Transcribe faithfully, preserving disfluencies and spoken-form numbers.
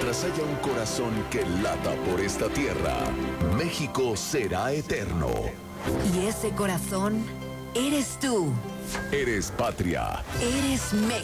Mientras haya un corazón que lata por esta tierra, México será eterno. Y ese corazón eres tú. Eres patria. Eres México.